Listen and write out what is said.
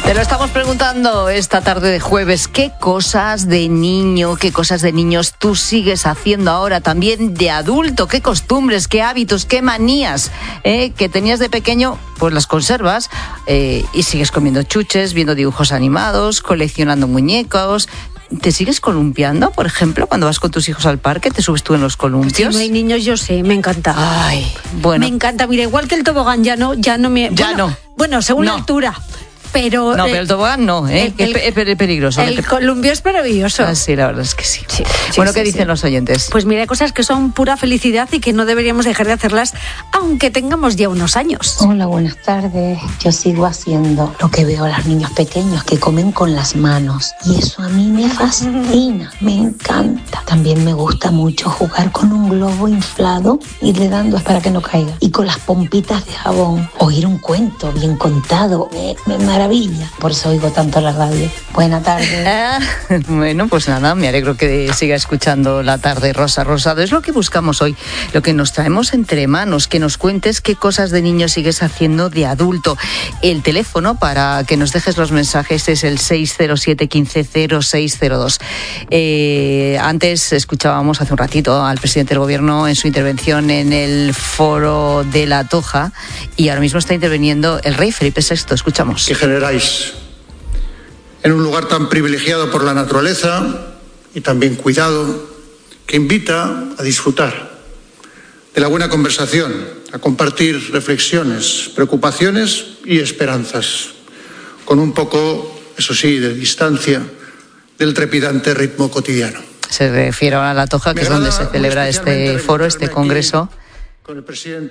Te lo estamos preguntando esta tarde de jueves. ¿Qué cosas de niño, qué cosas de niños tú sigues haciendo ahora también de adulto? ¿Qué costumbres, qué hábitos, qué manías que tenías de pequeño? Pues las conservas y sigues comiendo chuches, viendo dibujos animados, coleccionando muñecos. ¿Te sigues columpiando, por ejemplo, cuando vas con tus hijos al parque? ¿Te subes tú en los columpios? Si no hay niños, yo sé, me encanta. Ay, bueno. Me encanta, mira, igual que el tobogán, ya no me... Ya bueno, no. Bueno, según la altura. Pero, pero el tobogán no, es peligroso. El columpio es maravilloso. Ah, sí, la verdad es que sí. Bueno, ¿qué dicen los oyentes? Pues mira, hay cosas que son pura felicidad y que no deberíamos dejar de hacerlas, aunque tengamos ya unos años. Hola, buenas tardes. Yo sigo haciendo lo que veo a los niños pequeños, que comen con las manos. Y eso a mí me fascina, me encanta. También me gusta mucho jugar con un globo inflado, irle dando para que no caiga. Y con las pompitas de jabón. Oír un cuento bien contado. Me maravilla. Por eso oigo tanto la radio. Buena tarde. Bueno, pues nada, me alegro que siga escuchando La Tarde Rosa Rosado. Es lo que buscamos hoy, lo que nos traemos entre manos, que nos cuentes qué cosas de niño sigues haciendo de adulto. El teléfono para que nos dejes los mensajes es el 607 15 0602. Antes escuchábamos hace un ratito al presidente del gobierno en su intervención en el foro de La Toja y ahora mismo está interviniendo el rey Felipe VI. Escuchamos. Que generáis en un lugar tan privilegiado por la naturaleza y también cuidado, que invita a disfrutar de la buena conversación, a compartir reflexiones, preocupaciones y esperanzas, con un poco, eso sí, de distancia del trepidante ritmo cotidiano. Se refiere ahora a La Toja, que es donde se celebra este foro, este congreso. Con el presidente